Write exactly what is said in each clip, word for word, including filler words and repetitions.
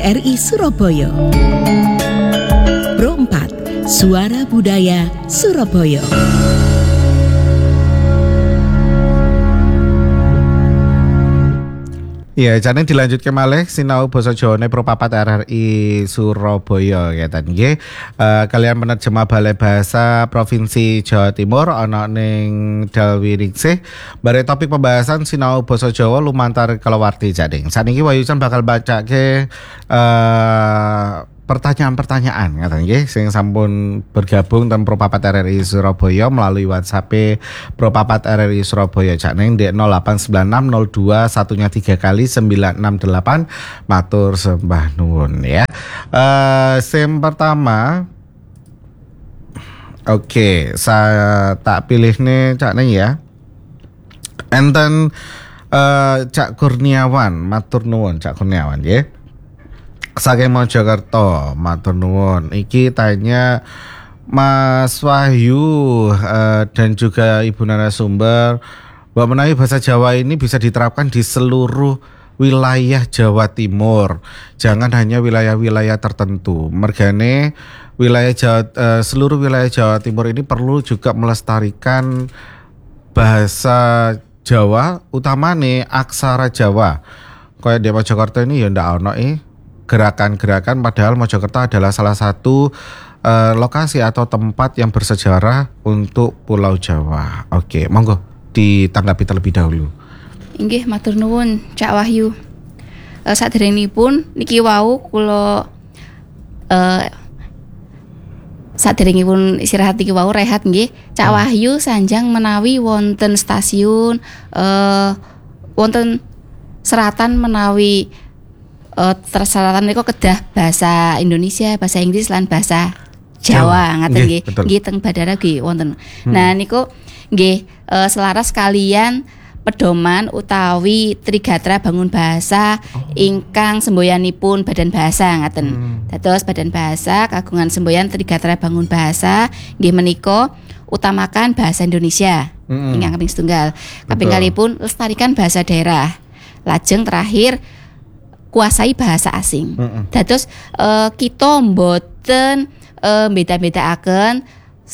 R I Surabaya. Pro empat, Suara Budaya Surabaya. Iya, jane dilanjutke malih sinau basa Jawane Pro papat R R I Surabaya ya tan nggih. Uh, kalian penerjemah Balai Bahasa Provinsi Jawa Timur ana ning Dalwiringse. Bare topik pembahasan sinau basa Jawa lumantar kalawarti jading. Saniki Wayusan bakal bacake uh, pertanyaan-pertanyaan ngaten nggih sing sampun bergabung ten Pro papat R R I Surabaya melalui WhatsApp Pro papat R R I Surabaya cak ning di nol delapan sembilan enam nol dua satunya tiga kali sembilan enam delapan. Matur sembah nuwun ya. Uh, sem pertama oke, okay, saya tak pilih nih cak ning ya. Enten uh, Cak Kurniawan, matur nuwun Cak Kurniawan ya. Saking Mojokerto, matur nuwun. Iki tanya Mas Wahyu uh, dan juga Ibu narasumber bahwa menawi bahasa Jawa ini bisa diterapkan di seluruh wilayah Jawa Timur. Jangan hanya wilayah-wilayah tertentu. Mergane wilayah Jawa, uh, seluruh wilayah Jawa Timur ini perlu juga melestarikan bahasa Jawa, utamane aksara Jawa. Kayak di Mojokerto ini ya ndak ono eh gerakan-gerakan, padahal Mojokerto adalah salah satu uh, lokasi atau tempat yang bersejarah untuk Pulau Jawa. Oke, monggo ditanggapi terlebih dahulu. Inggih, matur nuwun Cak Wahyu. Uh, Saderengipun niki wau kula uh, saderengipun istirahat iki wau rehat nggih. Cak Wahyu sanjang menawi wonten stasiun uh, wonten seratan menawi Uh, terselatan niku kedah bahasa Indonesia, bahasa Inggris lan bahasa Jawa ngaten nggih. Nggih teng bandara nggih wonten. Hmm. Nah niku nggih uh, selaras kalian pedoman utawi Trigatra Bangun Bahasa oh. ingkang semboyanipun Badan Bahasa ngaten. Hmm. Dados Badan Bahasa kagungan semboyan Trigatra Bangun Bahasa nggih menika utamakan bahasa Indonesia. Hmm. Ingkang kaping setunggal. Kaping kalipun lestarikan bahasa daerah. Lajeng terakhir kuasai bahasa asing. Mm-mm. Dados uh, kita mboten uh, beda-bedaaken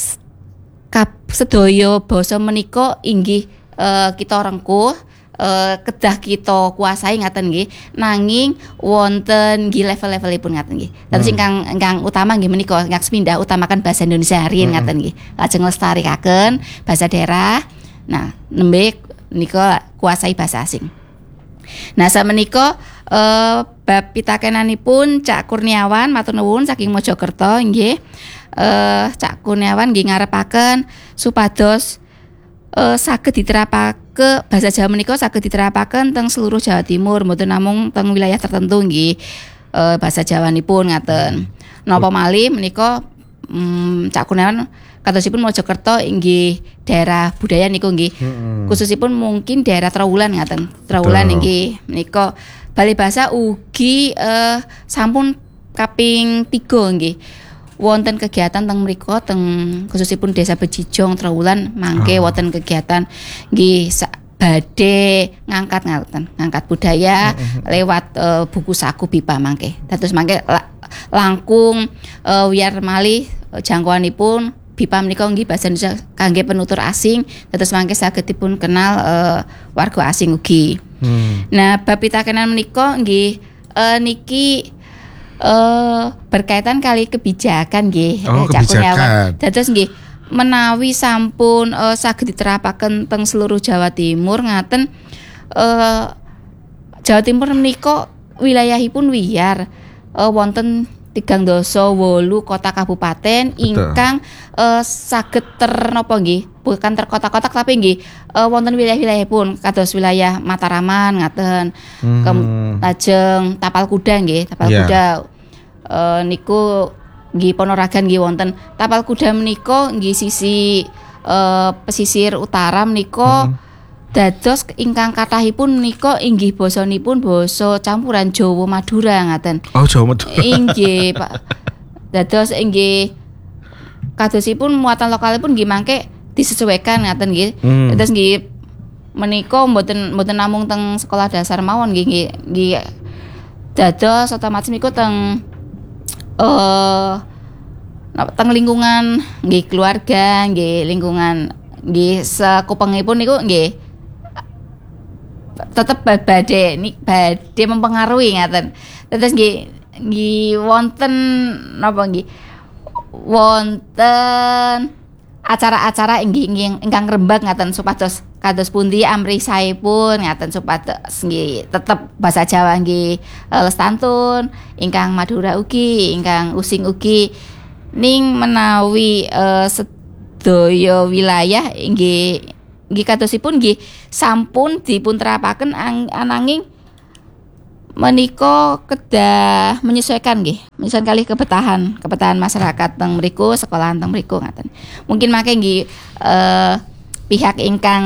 kap sedaya basa menika inggih uh, kita rengkuh uh, kedah kita kuasai ngaten nggih. Nanging wonten nggih level-levelipun ngaten nggih. Dados mm. ingkang ingkang utama nggih menika ingkang sepindah utamakan bahasa Indonesia riyen ngaten nggih. Lajeng lestariaken bahasa daerah. Nah, nembe menika kuasai bahasa asing. Nah, samenika Uh, bab pitakenanipun Cak Kurniawan matur nuwun saking Mojokerto nggih. Uh, Cak Kurniawan nggih ngarepaken supados uh, saged diterapake bahasa Jawa menika saged diterapake teng seluruh Jawa Timur, mboten namung teng wilayah tertentu nggih. Uh, bahasa Jawanipun ngaten. Napa malih menika um, Cak Kurniawan katosipun Mojokerto inggih daerah budaya niku nggih. Hmm. Khususipun mungkin daerah Trowulan ngaten. Trowulan nggih menika Balai Bahasa ugi uh, sampun kaping tiga nggih. Wonten kegiatan teng mriku teng khususipun Desa Bejijong Trowulan mangke oh. wonten kegiatan nggih badhe ngangkat ngaten, ngangkat budaya uh-huh. lewat uh, buku saku B I P A mangke. Dados mangke la, langkung uh, wiyar malih uh, jangkauanipun B I P A menika nggih bahasa Indonesia kangge penutur asing. Dados mangke saged dipun kenal uh, warga asing ugi. Hmm. Nah, bab pitakenan menika nggih uh, niki uh, berkaitan kali kebijakan nggih. Oh, kebijakan. Dados nggih menawi sampun uh, saged diterapaken teng seluruh Jawa Timur ngaten uh, Jawa Timur menika wilayahipun wiyar uh, wonten tigang dasa wolu kota kabupaten ingkang uh, saged ternapa nggih bukan terkotak-kotak tapi nggih uh, wonten wilayah-wilayahipun kados wilayah Mataraman ngaten hmm. Kem- lajeng Tapal Kuda nggih Tapal yeah. Kuda uh, niku nggih Ponorogan nggih wonten Tapal Kuda menika nggih sisi uh, pesisir utara menika hmm. dados ingkang kathahipun menika inggih basanipun basa campuran Jawa Madura ngaten. Oh, Jawa Madura. Inggih, Pak. Dados inggih kadosipun muatan lokalipun nggih mangke disesuaikan ngaten nggih. Hmm. Dados nggih menika mboten mboten namung teng sekolah dasar mawon nggih nggih dados otomatis niku teng eh teng lingkungan nggih keluarga, nggih lingkungan nggih sekupengipun niku nggih tetep badhe nik badhe mempengaruhi ngaten. Terus nggih nggih wonten napa nggih wonten acara-acara inggih ingkang rembag ngaten supados kados pundi amrisaipun ngaten supados nggih tetep basa Jawa nggih lestantun, ingkang Madura ugi, ingkang Using ugi ning menawi uh, sedaya wilayah nggih nggih kadosipun nggih sampun dipunterapaken ananging menika kedah menyesuaikan nggih menyesuaikan kali kebetahan kebetahan masyarakat teng mriku sekolahan teng mriku ngaten. Mungkin make nggih uh, pihak ingkang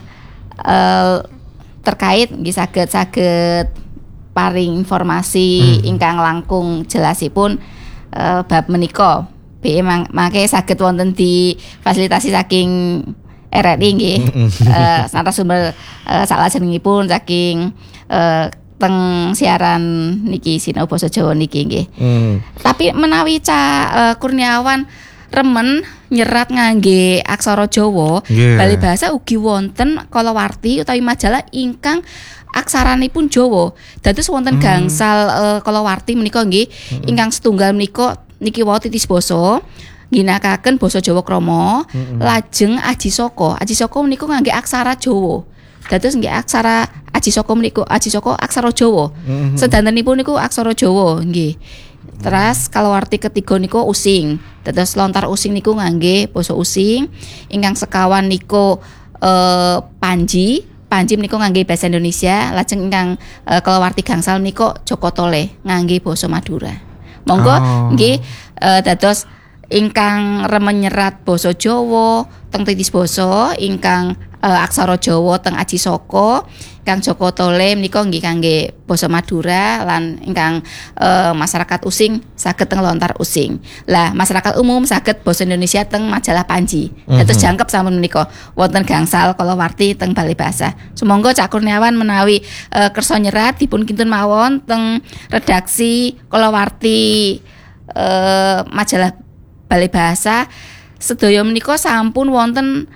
uh, terkait nggih saged-saged paring informasi hmm. ingkang langkung jelasipun uh, bab menika. B mangke saged wonten di fasilitasi saking R R I nggih uh, narasumber uh, salajengipun saking uh, teng siaran niki sinau basa Jawa niki nggih. Hmm. Tapi menawi Cak uh, Kurniawan remen nyerat ngangge aksara Jawa, yeah. Bali Bahasa ugi wonten kalawarti utawi majalah ingkang aksaranipun Jawa. Dados wonten hmm. gangsal uh, kalawarti menika nggih hmm. ingkang setunggal menika niki wau titis basa ginakaken basa Jawa krama, hmm. lajeng Aji Saka. Aji Saka menika ngangge aksara Jawa. Dados nggih aksara Aji Saka menika Aji Saka aksara Jawa. Mm-hmm. Sedantenipun niku aksara Jawa nggih. Terus kalawarti ketiga niku Using. Dados lontar Using niku ngangge basa Using. Ingkang sekawan niku eh, Panji. Panji niku ngangge basa Indonesia. Lajeng ingkang eh, kalawarti gangsal niku Joko Tole ngangge basa Madura. Monggo oh. nggih eh, dados ingkang remen nyerat basa Jawa teng titis basa ingkang uh, aksara Jawa teng Aji Saka Kang Joko Tole menika nggih kangge basa Madura lan ingkang uh, masyarakat Using saged teng lontar Using. Lah masyarakat umum saged basa Indonesia teng majalah Panji. Mm-hmm. Terus jangkep sampun menika wonten gangsal kalawarti teng Bali Bahasa. Sumangga Cak Kurniawan menawi uh, kersa nyerat dipun kinten mawon teng redaksi kalawarti uh, majalah Bali Bahasa sedaya menika sampun wonten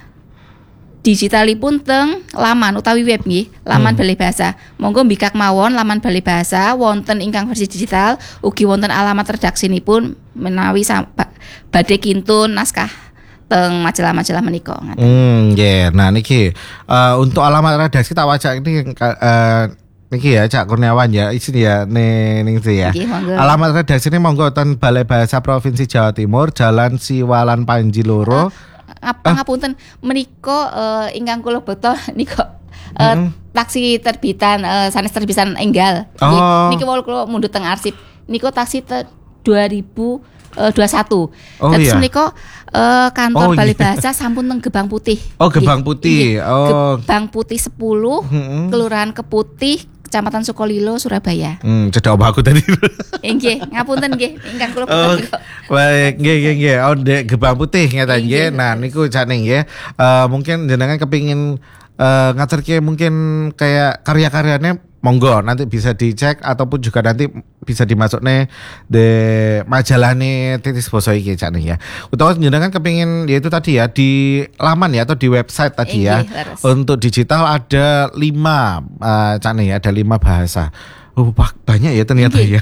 digitalipun teng laman utawi web nggih, laman hmm. Bali Bahasa. Monggo mbikak mawon laman Bali Bahasa wonten ingkang versi digital ugi wonten alamat redaksinipun menawi badhe kintun naskah teng majalah-majalah menika. Hmm, nggih. Yeah. Nah niki uh, untuk alamat redaksi tak wajak ini uh, niki ya Cak Kurniawan ya isin ya ning ning ya. Okay, alamat redaksi ini monggo ten Balai Bahasa Provinsi Jawa Timur, Jalan Siwalan Panji loro. Apa ngapunten menika uh, ingkang kula beto nika uh, mm-hmm. taksi terbitan uh, sanes terbitan enggal. Oh. Niki wau kula mundhut teng arsip. Niku taksi te dua ribu dua puluh satu. Oh, terus iya. Menika uh, kantor oh, Bali iya. Bahasa sampun teng Gebang Putih. Oh, Gebang Putih. Iya. Oh. Gebang Putih sepuluh, mm-hmm. Kelurahan Keputih, Kecamatan Sukolilo, Surabaya. Hmm, cedhak aku tadi. Nggih, ngapunten nggih, ingkang kula puter niku. Baik, nggih nggih nggih. Oh, Dek Gebang Putih ngeten nggih. Nah, niku jane nggih. Uh, mungkin jenengan kepingin uh, ngaturke mungkin kayak karya-karyanya monggo nanti bisa dicek ataupun juga nanti bisa dimasuk nih di majalah nih titis basa iki cak nih ya. Utawa jenengan kepingin yaitu tadi ya di laman ya atau di website tadi ya. Harus. Untuk digital ada lima uh, cak nih ya, ada lima bahasa. Oh, banyak ya ternyata Ingi, ya.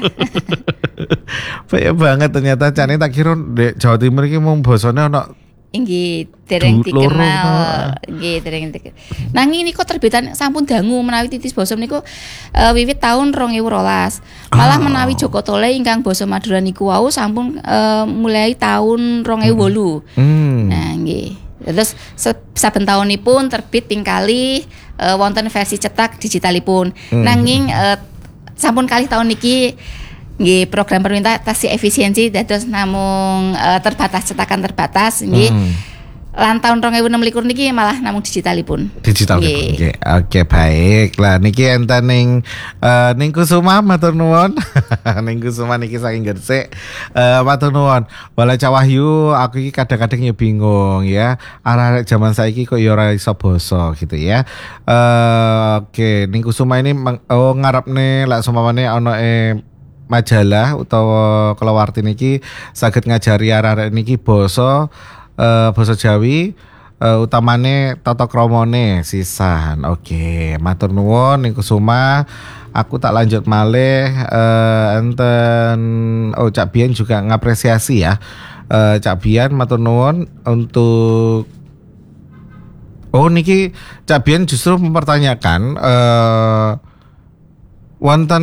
Banyak banget ternyata cak nih tak kira di Jawa Timur iki mung basane ono inggih dereng dikenal nggih dereng dikenal. Nanging niku terbitan sampun dangu menawi titis basa niku uh, wiwit taun dua ribu rolas. Malah oh. menawi Joko Tole ingkang basa Madura niku wau sampun uh, mulai taun dua ribu wolu. Hmm. Nah nggih. Terus saben taunipun terbit ping kali uh, wonten versi cetak digitalipun. Hmm. Nanging uh, sampun kali taun niki nggih program pemerintah tasi efisiensi dados namung uh, terbatas cetakan terbatas nggih hmm. lan tahun dua ribu enam belas niki malah namung digitalipun. Digital Nggih. Oke, oke baik. Lah niki enten ning eh, ning Kusuma matur nuwun. Ning Kusuma niki saking Gresik. Eh matur nuwun. Wala Cak Wahyu, aku iki kadang-kadang ya bingung ya. Arek-arek zaman saiki kok ya ora iso basa gitu ya. Eh oke, ning Kusuma ini meng- oh ngarepne lek sumamane ana eh majalah utawa kalawarti niki saged ngajari arek-arek niki basa Uh, basa Jawi uh, utamane tata kramane sisan. Oke, matur nuwun ning Kusuma. Aku tak lanjut malih uh, enten oh Cak Bian juga ngapresiasi ya. Uh, Cak Bian matur nuwun untuk oh niki Cak Bian justru mempertanyakan uh, wonten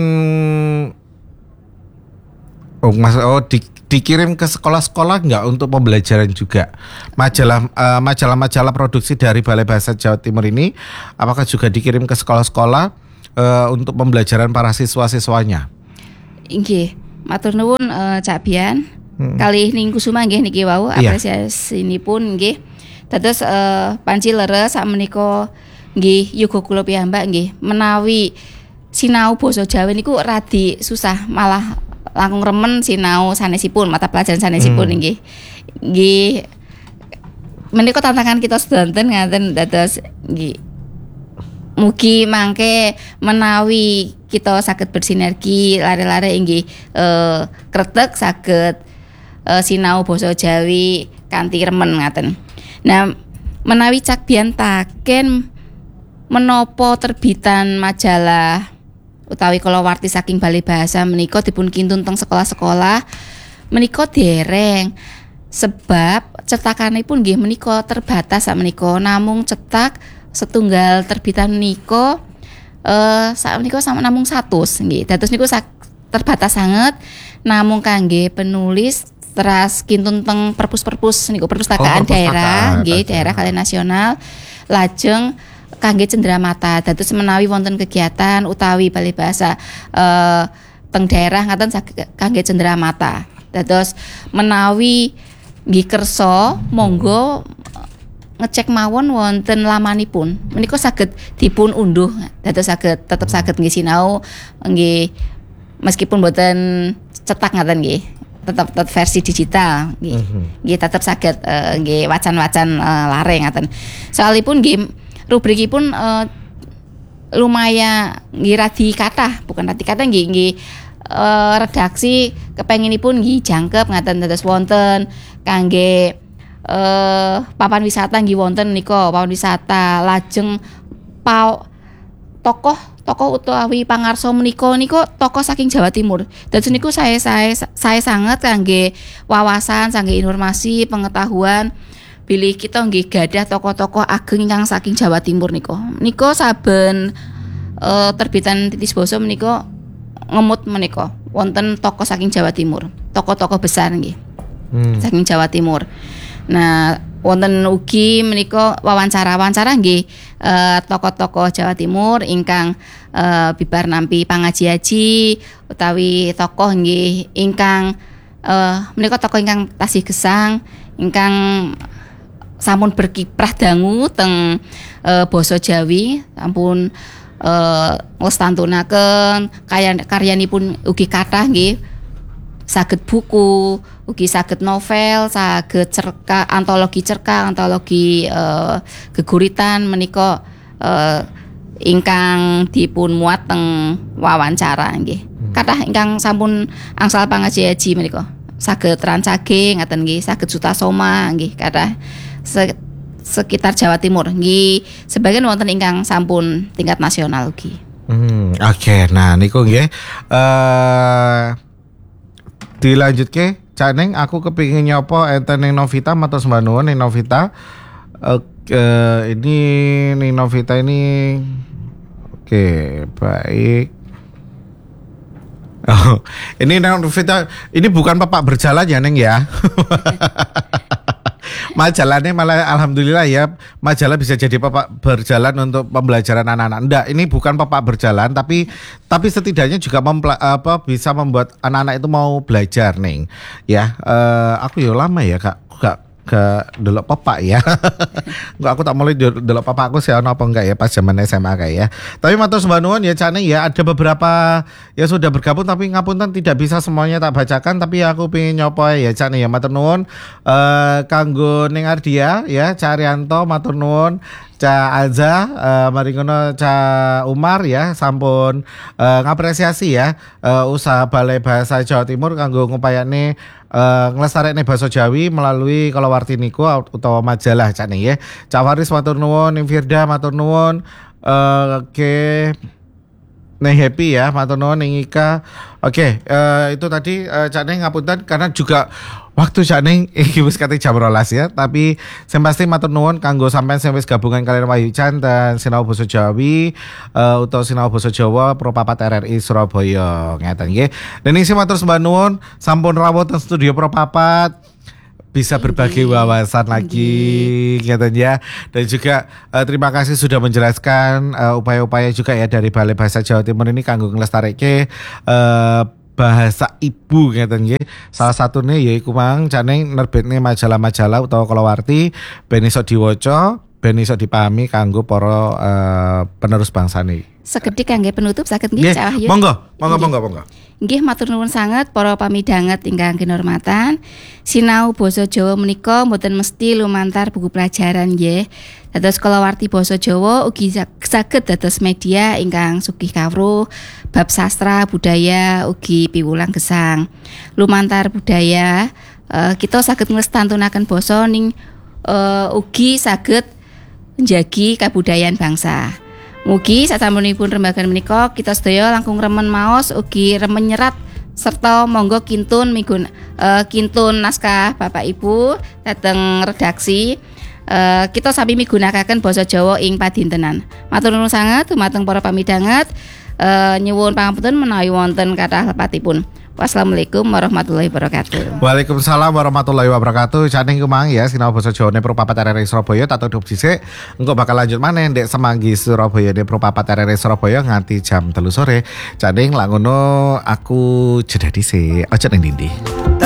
oh mas oh di dikirim ke sekolah-sekolah enggak untuk pembelajaran juga majalah uh, majalah-majalah produksi dari Balai Bahasa Jawa Timur ini apakah juga dikirim ke sekolah-sekolah uh, untuk pembelajaran para siswa-siswanya? Nggih, matur nuwun uh, Cak Bian. Hmm. Kali ning Kusuma nggih niki wau Iya. apresiasinipun nggih. Dados uh, panci leres sak menika nggih yoga kula piyambak nggih menawi sinau basa Jawa niku radi susah malah langkung remen sinau sanesipun mata pelajaran sanesipun Hmm. nggih. Nggih. Menika tantangan kita sedanten ngaten dados nggih. Mugi mangke menawi kita saged bersinergi lare-lare inggih eh kretek saged eh, sinau basa Jawi kanthi remen ngaten. Nah, menawi Cak Bian taken menapa terbitan majalah utawi kalawarti saking Balai Bahasa menika dipun kintun teng sekolah-sekolah menika dereng sebab cetakanipun nggih menika terbatas sak menika namung cetak setunggal terbitan menika eh sak menika sama namung seratus nggih. Dados niku sak, terbatas sanget namung kangge penulis teras kintun teng perpus-perpus niku perpustakaan Oh, daerah perpustakaan, nggih, daerah. daerah kaliyan nasional lajeng kangge cenderamata. Dados menawi wonten kegiatan utawi Balai Bahasa eh teng daerah ngaten saged kangge cenderamata. Dados menawi nggih kersa monggo ngecek mawon wonten lamanipun. Menika saged dipun unduh. Dados saged tetep saged nggih sinau nggih meskipun boten cetak ngaten nggih. Tetap, tetap versi digital nggih. Nggih tetep saged eh, nggih wacan-wacan eh, lare ngaten. Soalipun nggih rubrikipun uh, lumayan nggih radi kathah, bukan radi kathah nggih nggih uh, redaksi kepenginipun nggih jangkep ngaten dados wonten kangge uh, papan wisata nggih wonten nika papan wisata lajeng pau tokoh tokoh utawi pangarsa menika niku tokoh saking Jawa Timur. Dados niku saya saya saya sangat kangge wawasan, kangge informasi, pengetahuan bilih kita nggih gadah tokoh-tokoh ageng ingkang saking Jawa Timur niko. Niko saben uh, terbitan Titis Basa menika ngemut menika wonten tokoh saking Jawa Timur, tokoh-tokoh besar nggih. Hmm. Saking Jawa Timur. Nah, wonten ugi menika wawancara-wawancara nggih uh, tokoh-tokoh Jawa Timur ingkang uh, bibar nampi pangaji-aji utawi tokoh nggih ingkang uh, menika tokoh ingkang tasih gesang ingkang sampun berkiprah dangu teng e, basa Jawi sampun e, nglestantunaken karyanipun ugi kathah nggih saged buku ugi saged novel saged cerkak antologi cerkak antologi e, geguritan menika e, ingkang dipun muat teng wawancara nggih kathah ingkang sampun angsal pangaji-aji menika saged rancage ngaten nggih saged sutasoma nggih kathah sekitar Jawa Timur nggih sebagian wonten ingkang sampun tingkat nasional ugi. Hmm, oke. Okay. Nah niku nggih eh dilanjutke Cak Neng aku kepingin nyopo enten ning Novita matur sembah nuwun ning Novita. Oke, ini ning Novita ini oke, okay, baik. Oh, ini Novita ini bukan Bapak berjalan ya Neng ya. Majalahnya malah alhamdulillah ya majalah bisa jadi papak berjalan untuk pembelajaran anak-anak. Enggak, ini bukan papak berjalan tapi tapi setidaknya juga mempla, apa bisa membuat anak-anak itu mau belajar nih. Ya, uh, aku ya lama ya Kak, gak ke delok pepak ya. Enggak, aku tak mulai delok pepak aku sih ono apa enggak ya pas zaman S M A kayak ya. Tapi matur sembah nuwun ya Cak Neng ya, ada beberapa ya sudah bergabung tapi ngapunten tidak bisa semuanya tak bacakan, tapi aku pengen nyopo ya Cak Neng ya, matur nuwun eh kanggo Ning Ardia ya, Cak Arianto matur nuwun, Cak Alza, uh, mari ngono Cak Umar ya, sampun uh, ngapresiasi ya uh, usaha Balai Bahasa Jawa Timur kanggo ngupayane uh, nglestarekne basa Jawi melalui kalawarti niku utawa majalah Cak Neng ya. Cak Faris matur nuwun, Ning Firda matur nuwun, uh, oke okay. Ning Happy ya matur nuwun, Ning Ika. Oke, okay, uh, itu tadi uh, Cak Neng ngapunten karena juga waktu Cak Neng iki wis kate jam rolas ya, tapi sing pasti matur nuwun kanggo sampean sing wis gabungan kalian Wahyu Canten sinau basa Jawi uh, utawa sinau basa Jawa Pro papat R R I Surabaya ngeten nggih. Dan isi matur sembah nuwun sampun rawuh teng studio Pro papat bisa berbagi wawasan lagi ngeten ya. Dan juga uh, terima kasih sudah menjelaskan uh, upaya-upaya juga ya dari Balai Bahasa Jawa Timur ini kanggo nglestarekke uh, bahasa ibu ngeten nggih. Salah satune yaiku mang Cak Neng nerbitne majalah-majalah utawa kalawarti ben iso diwaca, ben iso dipahami kanggo para uh, penerus bangsa niki. Sekedhik kangge penutup saged nggih Cak Wahyu. Monggo, monggo, monggo, monggo. Nggih matur nuwun sanget para pamidanget ingkang kinurmatan. Sinau basa Jawa menika mboten mesti lumantar buku pelajaran nggih. Dados kalawarti basa Jawa ugi saged dados media ingkang sugih kawruh bab sastra, budaya ugi piwulang gesang. Lumantar budaya uh, kita saged nglestantunaken basa ning uh, ugi saged njagi kabudayaan bangsa. Mugi sasampunipun rembagan menika kita sedaya langkung remen maos ugi remen nyerat serta monggo kintun migun uh, kintun naskah Bapak Ibu dhateng redaksi. Uh, kita sami migunakaken basa Jawa ing padintenan. Matur nuwun sanget dumateng para pamidanget. Uh, nyuwun pangapunten menawi wonten kathah lepatipun. Wassalamualaikum warahmatullahi wabarakatuh. Waalaikumsalam warahmatullahi wabarakatuh. Cak Neng kemang ya sinau basa Jawa ne Pro papat R R I Surabaya tak tutup dhisik. Engko bakal lanjut maneh ndek Semanggi Surabaya ne Pro papat R R I Surabaya nganti jam telu sore. Cak Neng lak ngono aku jeda dhisik. Aja ning ndi-ndi.